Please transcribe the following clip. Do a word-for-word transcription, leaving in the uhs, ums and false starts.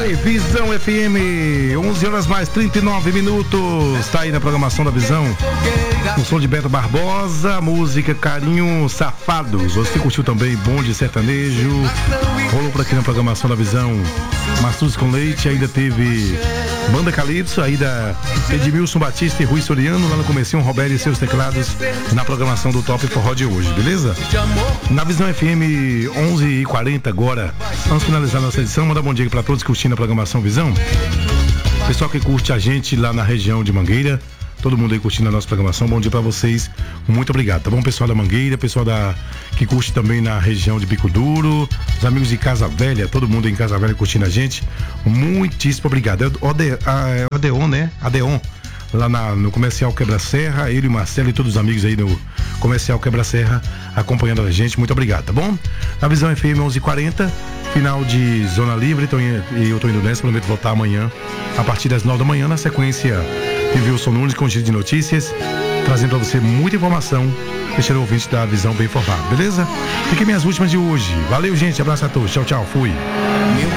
aí, Visão F M, onze horas mais trinta e nove minutos. Tá aí na programação da Visão. O som de Beto Barbosa, música Carinho Safados. Você curtiu também Bonde Sertanejo. Rolou por aqui na programação da Visão Mastruz com Leite. Ainda teve Banda Calypso, aí da Edmilson Batista e Rui Soriano. Lá no comecinho, Roberto e seus teclados na programação do Top Forró de hoje, beleza? Na Visão F M, onze e quarenta agora. Vamos finalizar nossa edição. Mandar bom dia para todos curtindo a programação Visão. Pessoal que curte a gente lá na região de Mangueira. Todo mundo aí curtindo a nossa programação. Bom dia pra vocês. Muito obrigado, tá bom? Pessoal da Mangueira, pessoal da, que curte também na região de Bico Duro, os amigos de Casa Velha, todo mundo em Casa Velha curtindo a gente. Muitíssimo obrigado. É o Ode, a, a Adeon, né? Adeon, lá na, no Comercial Quebra-Serra, ele, o Marcelo e todos os amigos aí no Comercial Quebra-Serra acompanhando a gente. Muito obrigado, tá bom? Na Visão F M onze e quarenta, final de Zona Livre, tô in, e eu tô indo nessa, prometo voltar amanhã, a partir das nove da manhã, na sequência de Wilson Nunes com giro de notícias, trazendo pra você muita informação, deixando o ouvinte da Visão bem informado, beleza? Fiquem minhas últimas de hoje. Valeu, gente, abraço a todos, tchau, tchau, fui. Meu